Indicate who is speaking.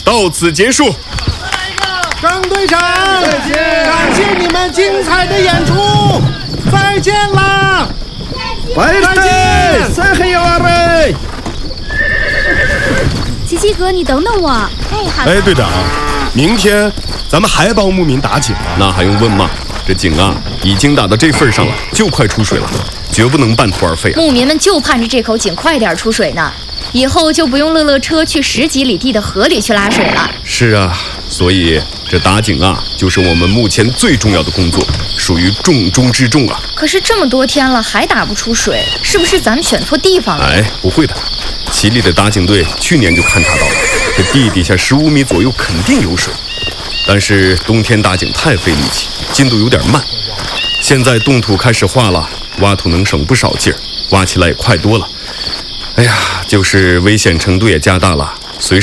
Speaker 1: 到此结束。
Speaker 2: 张队长，再见！感谢你们精彩的演出，再见啦！再见！
Speaker 3: 奇奇哥，你等等我。好。
Speaker 1: 队长，明天咱们还帮牧民打井吗？那还用问吗？这井啊，已经打到这份上了，就快出水了，绝不能半途而废啊！
Speaker 3: 牧民们就盼着这口井快点出水呢，以后就不用乐乐车去10几里地的河里去拉水了。
Speaker 1: 是啊，所以这打井啊，就是我们目前最重要的工作，属于重中之重啊。
Speaker 3: 可是这么多天了，还打不出水，是不是咱们选错地方了？
Speaker 1: 不会的，齐力的打井队去年就勘察到了，这地底下15米左右肯定有水。但是冬天打井太费力气，进度有点慢。现在冻土开始化了，挖土能省不少劲儿，挖起来也快多了。就是危险程度也加大了，